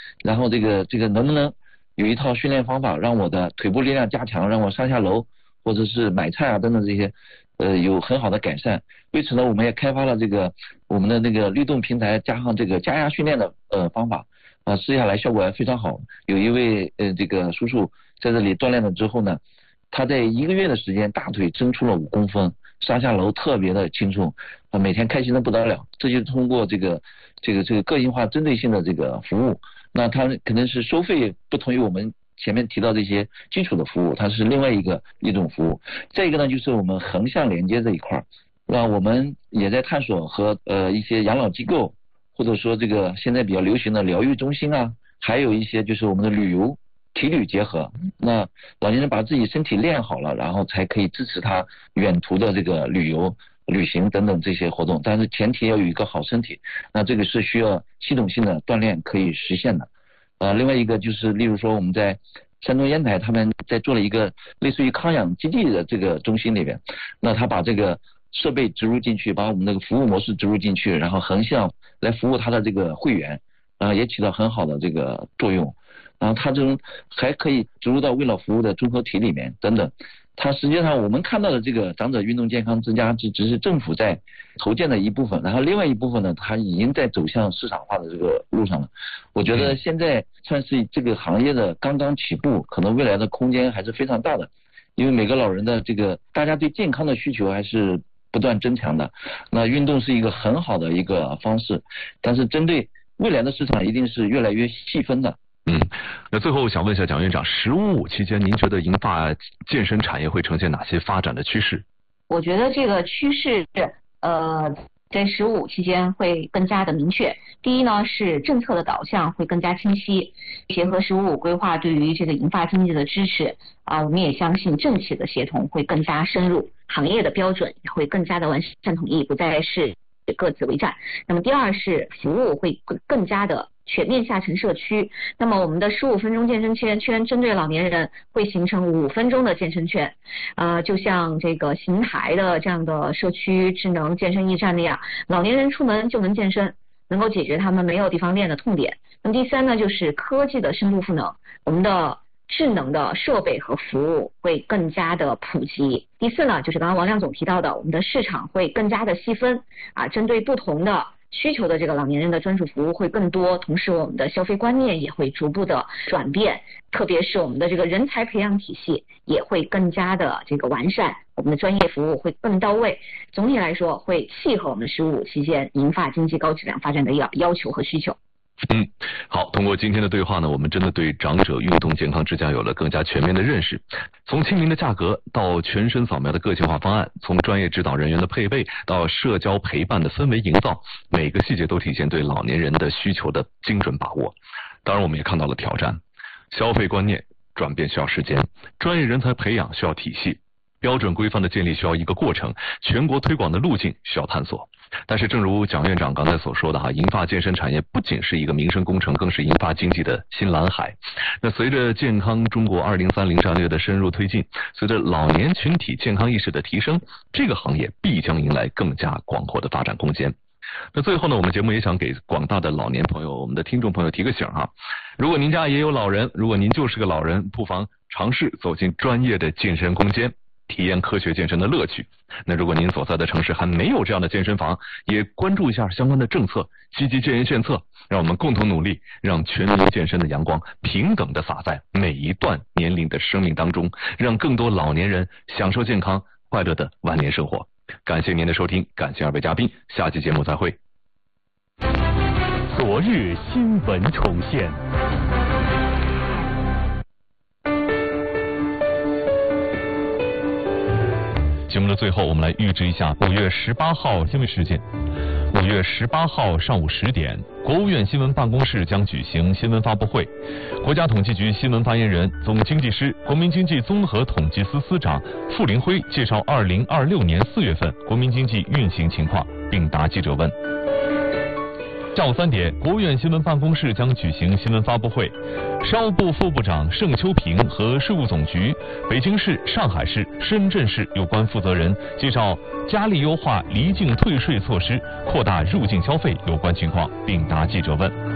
然后这个能不能有一套训练方法，让我的腿部力量加强，让我上下楼或者是买菜啊等等这些有很好的改善。为此呢，我们也开发了我们的律动平台，加上这个加压训练的方法试下来效果还非常好。有一位这个叔叔在这里锻炼了之后呢，他在1个月的时间大腿增出了5公分，上下楼特别的轻松每天开心的不得了。这就是通过这个个性化针对性的这个服务。那它可能是收费不同于我们前面提到这些基础的服务，它是另外一种服务。再一个呢，就是我们横向连接这一块，那我们也在探索和一些养老机构，或者说这个现在比较流行的疗愈中心啊，还有一些就是我们的体旅结合。那老年人把自己身体练好了，然后才可以支持他远途的这个旅行等等这些活动，但是前提要有一个好身体，那这个是需要系统性的锻炼可以实现的。另外一个就是例如说我们在山东烟台，他们在做了一个类似于康养基地的这个中心里边，那他把这个设备植入进去，把我们那个服务模式植入进去，然后横向来服务他的这个会员，也起到很好的这个作用。然后它这种还可以植入到为老服务的综合体里面等等。它实际上我们看到的这个长者运动健康之家只是政府在筹建的一部分，然后另外一部分呢，它已经在走向市场化的这个路上了。我觉得现在算是这个行业的刚刚起步，可能未来的空间还是非常大的。因为每个老人的大家对健康的需求还是不断增强的，那运动是一个很好的一个方式，但是针对未来的市场一定是越来越细分的。 那最后想问一下蒋院长，15+5期间您觉得银发健身产业会呈现哪些发展的趋势？ 我觉得这个趋势在15期间会更加的明确。第一呢，是政策的导向会更加清晰，结合15+5规划对于这个银发经济的支持我们也相信政企的协同会更加深入，行业的标准也会更加的完善统一，不再是各自为战。那么第二是服务会更加的全面下沉社区，那么我们的15分钟健身圈针对老年人会形成5分钟的健身圈，就像这个邢台的这样的社区智能健身驿站那样，老年人出门就能健身，能够解决他们没有地方练的痛点。那么第三呢，就是科技的深度赋能，我们的智能的设备和服务会更加的普及。第四呢，就是刚刚王亮总提到的，我们的市场会更加的细分针对不同的需求的这个老年人的专属服务会更多，同时我们的消费观念也会逐步的转变，特别是我们的这个人才培养体系也会更加的这个完善，我们的专业服务会更到位。总体来说会契合我们15+5期间银发经济高质量发展的要求和需求。 好，通过今天的对话呢，我们真的对长者运动健康之家有了更加全面的认识。从亲民的价格到全身扫描的个性化方案，从专业指导人员的配备到社交陪伴的氛围营造，每个细节都体现对老年人的需求的精准把握。当然我们也看到了挑战，消费观念转变需要时间，专业人才培养需要体系，标准规范的建立需要一个过程，全国推广的路径需要探索。但是正如蒋院长刚才所说的银发健身产业不仅是一个民生工程，更是银发经济的新蓝海。那随着健康中国2030战略的深入推进，随着老年群体健康意识的提升，这个行业必将迎来更加广阔的发展空间。那最后呢，我们节目也想给广大的老年朋友，我们的听众朋友提个醒如果您家也有老人，如果您就是个老人，不妨尝试走进专业的健身空间，体验科学健身的乐趣。那如果您所在的城市还没有这样的健身房，也关注一下相关的政策，积极建言献策，让我们共同努力，让全民健身的阳光平等地洒在每一段年龄的生命当中，让更多老年人享受健康快乐的晚年生活。感谢您的收听，感谢2位嘉宾，下期节目再会。 昨日新闻重现。节目的最后，我们来预知一下5月18号新闻事件。5月18号上午10点，国务院新闻办公室将举行新闻发布会。国家统计局新闻发言人、总经济师、国民经济综合统计司司长傅林辉介绍2026年4月份国民经济运行情况，并答记者问。下午3点，国务院新闻办公室将举行新闻发布会，商务部副部长盛秋平和税务总局、北京市、上海市、深圳市有关负责人介绍加力优化离境退税措施，扩大入境消费有关情况，并答记者问。